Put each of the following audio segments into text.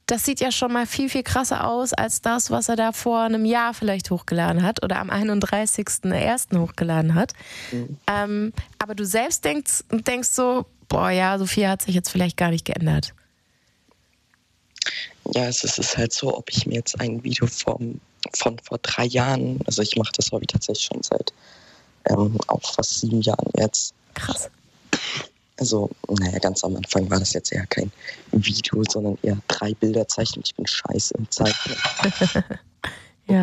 das sieht ja schon mal viel, viel krasser aus als das, was er da vor einem Jahr vielleicht hochgeladen hat oder am 31.01. hochgeladen hat. Aber du selbst denkst so, boah, ja, so viel hat sich jetzt vielleicht gar nicht geändert. Ja, es ist halt so, ob ich mir jetzt ein Video von vor 3 Jahren, also ich mache das Hobby tatsächlich schon seit auch fast 7 Jahren jetzt. Krass. Also, naja, ganz am Anfang war das jetzt eher kein Video, sondern eher 3 Bilder zeichnen. Ich bin scheiße im Zeichnen. Ja.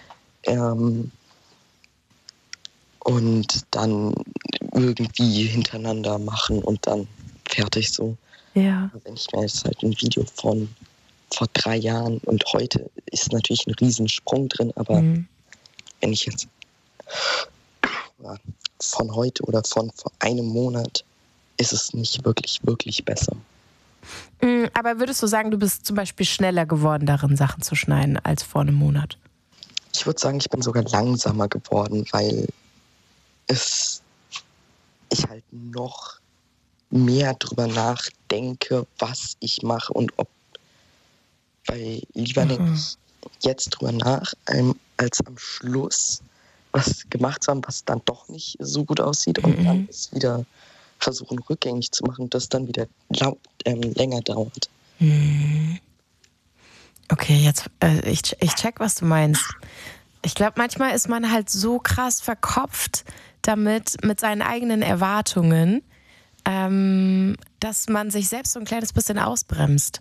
Und dann irgendwie hintereinander machen und dann fertig so. Ja. Wenn ich mir jetzt halt ein Video von vor 3 Jahren und heute ist natürlich ein Riesensprung drin, aber wenn ich jetzt von heute oder von vor einem Monat ist es nicht wirklich, wirklich besser. Aber würdest du sagen, du bist zum Beispiel schneller geworden darin, Sachen zu schneiden, als vor einem Monat? Ich würde sagen, ich bin sogar langsamer geworden, weil ich halt noch mehr drüber nachdenke, was ich mache und ob. Weil lieber denke ich jetzt drüber nach, als am Schluss was gemacht zu haben, was dann doch nicht so gut aussieht und dann es wieder versuchen rückgängig zu machen, das dann wieder länger dauert. Okay, jetzt ich check, was du meinst. Ich glaube, manchmal ist man halt so krass verkopft damit, mit seinen eigenen Erwartungen, dass man sich selbst so ein kleines bisschen ausbremst.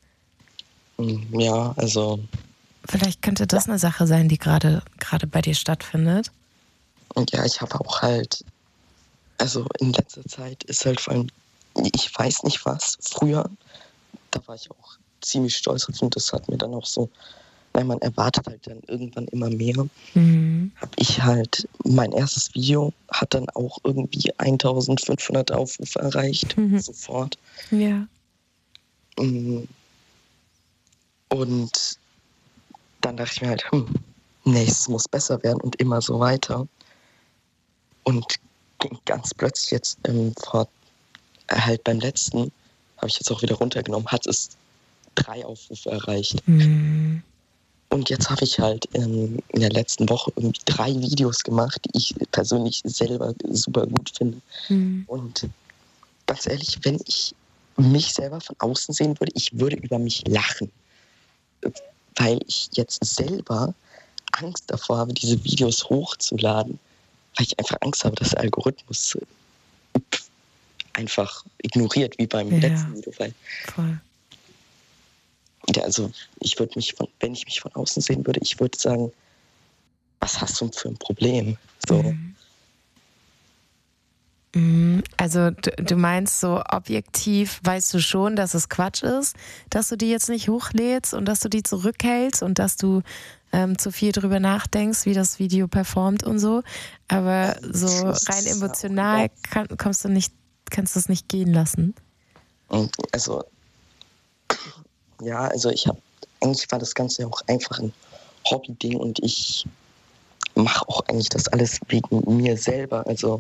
Ja, also... Vielleicht könnte das eine Sache sein, die gerade bei dir stattfindet. Und ja, ich habe auch halt, also in letzter Zeit ist halt vor allem, ich weiß nicht was, früher, da war ich auch ziemlich stolz auf und das hat mir dann auch so, weil man erwartet halt dann irgendwann immer mehr, habe ich halt, mein erstes Video hat dann auch irgendwie 1500 Aufrufe erreicht, sofort. Ja. Und dann dachte ich mir halt, nächstes muss besser werden und immer so weiter. Und ganz plötzlich jetzt halt beim letzten, habe ich jetzt auch wieder runtergenommen, hat es 3 Aufrufe erreicht. Und jetzt habe ich halt in der letzten Woche irgendwie 3 Videos gemacht, die ich persönlich selber super gut finde. Und ganz ehrlich, wenn ich mich selber von außen sehen würde, ich würde über mich lachen. Weil ich jetzt selber Angst davor habe, diese Videos hochzuladen. Weil ich einfach Angst habe, dass der Algorithmus einfach ignoriert, wie beim letzten Video. Weil voll. Ja, also ich würde wenn ich mich von außen sehen würde, ich würde sagen, was hast du für ein Problem? So. Also du meinst so objektiv, weißt du schon, dass es Quatsch ist, dass du die jetzt nicht hochlädst und dass du die zurückhältst und dass du zu viel drüber nachdenkst, wie das Video performt und so. Aber so rein emotional kannst du es nicht gehen lassen. Also ja, also eigentlich war das Ganze ja auch einfach ein Hobby-Ding und ich mache auch eigentlich das alles wegen mir selber. Also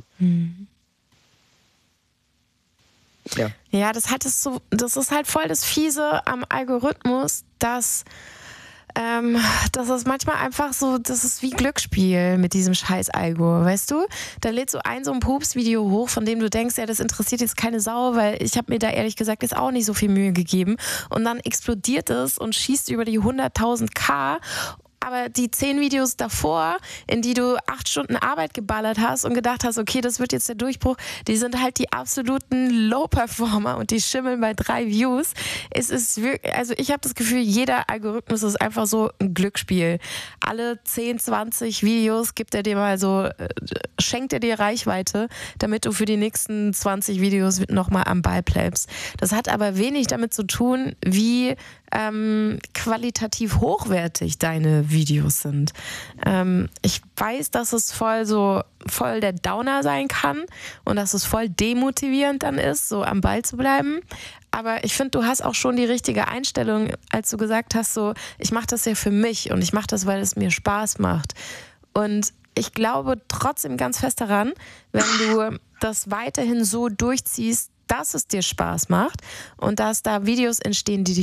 ja, das ist halt voll das Fiese am Algorithmus, dass das manchmal einfach so, das ist wie Glücksspiel mit diesem scheiß Algo, weißt du? Da lädst du so ein Pups-Video hoch, von dem du denkst, ja, das interessiert jetzt keine Sau, weil ich habe mir da ehrlich gesagt jetzt auch nicht so viel Mühe gegeben. Und dann explodiert es und schießt über die 100.000 aber die 10 Videos davor, in die du 8 Stunden Arbeit geballert hast und gedacht hast, okay, das wird jetzt der Durchbruch, die sind halt die absoluten Low-Performer und die schimmeln bei 3 Views. Es ist wirklich, also ich habe das Gefühl, jeder Algorithmus ist einfach so ein Glücksspiel. Alle 10, 20 Videos gibt er dir mal so, schenkt er dir Reichweite, damit du für die nächsten 20 Videos nochmal am Ball bleibst. Das hat aber wenig damit zu tun, wie qualitativ hochwertig deine Videos sind. Ich weiß, dass es voll der Downer sein kann und dass es voll demotivierend dann ist, so am Ball zu bleiben. Aber ich finde, du hast auch schon die richtige Einstellung, als du gesagt hast, so, ich mache das ja für mich und ich mache das, weil es mir Spaß macht. Und ich glaube trotzdem ganz fest daran, wenn du das weiterhin so durchziehst, dass es dir Spaß macht und dass da Videos entstehen, die dich